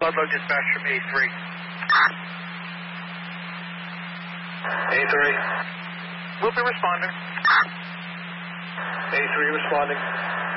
Ludlow dispatch from A3. A3. We'll be responding. A3 responding.